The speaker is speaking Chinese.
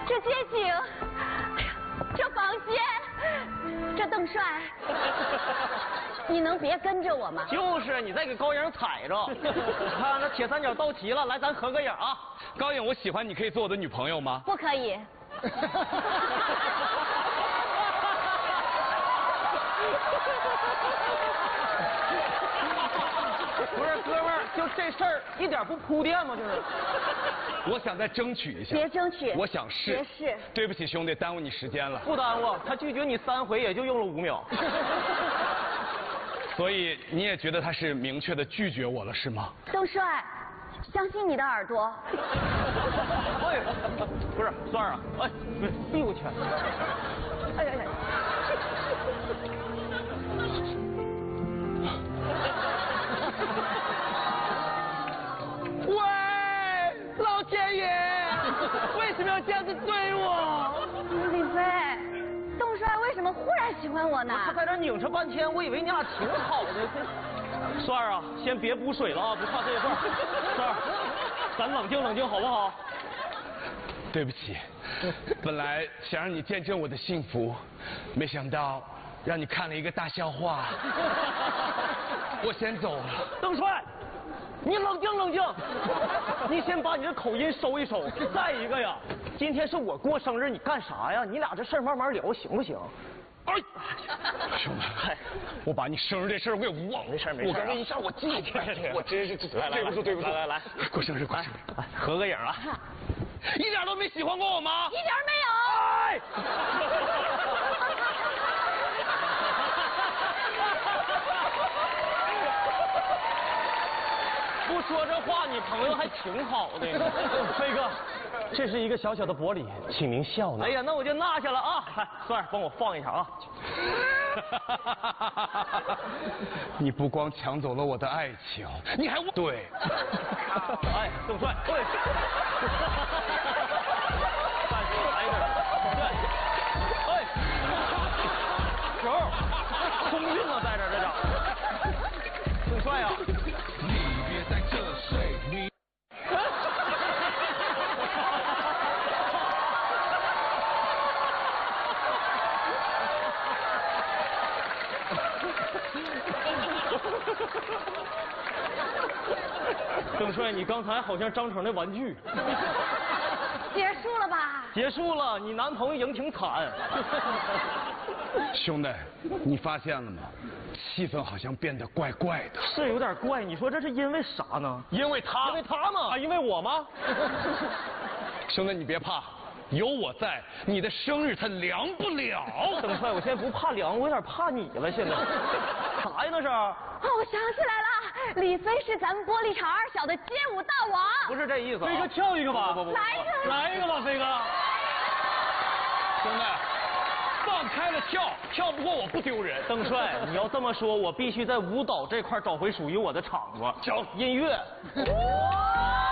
这街景，哎呀，这房间，这邓帅，你能别跟着我吗？ 就是你再给高颖踩着。看那铁三角到齐了，来，咱合个影啊！ 高颖，我喜欢你，可以做我的女朋友吗？ 不可以。 不是哥们儿，就这事儿一点不铺垫吗？就是。 我想再争取一下。 别争取。 我想试。 别试。 对不起，兄弟，耽误你时间了。 不耽误，他拒绝你3回，也就用了5秒。 所以你也觉得他是明确的拒绝我了，是吗？ 邓帅，相信你的耳朵。 哎，不是酸儿啊，哎，屁股前。哎呀呀！喂，老天爷，为什么要这样子对我？ 李飞，邓帅为什么忽然喜欢我呢？ 他在这拧扯半天，我以为你俩挺好的。酸儿啊，先别补水了啊，不差这一份。酸儿，咱冷静冷静好不好？ 对不起，本来想让你见证我的幸福，没想到让你看了一个大笑话。我先走了。 邓帅，你冷静冷静，你先把你的口音收一收。再一个呀，今天是我过生日，你干啥呀？你俩这事儿慢慢聊，行不行？ 哎，兄弟，我把你生日这事儿我给忘了。 没事没事， 我刚才一下我记起来了，我真是对不住对不住。来，过生日过生日， 合个影啊！ 一点都没喜欢过我吗？ 一点没有。 哎！ 不说这话，你朋友还挺好的。飞哥，这是一个小小的薄礼，请您笑纳。哎呀，那我就纳下了啊！算了，帮我放一下啊。 你不光抢走了我的爱情，你还对。 哎，邓帅，对。再给我来一个，对。哎，球，空运了，在这家伙。邓帅啊！你别在这睡，你。邓帅，你刚才好像张成的玩具。 结束了吧？ 结束了，你男朋友赢挺惨。 兄弟，你发现了吗？气氛好像变得怪怪的。 是有点怪，你说这是因为啥呢？ 因为他嘛？啊，因为我吗？ 兄弟，你别怕，有我在，你的生日他凉不了。 邓帅，我现在不怕凉，我有点怕你了。现在啥呀那是？ 哦，我想起来了，李飞是咱们玻璃厂2小的街舞大王。 不是这意思。 飞哥跳一个吧。 不， 来一个吧，飞哥。 兄弟，放开了跳不过我不丢人。 邓帅，你要这么说，我必须在舞蹈这块找回属于我的场子。 行， 音乐。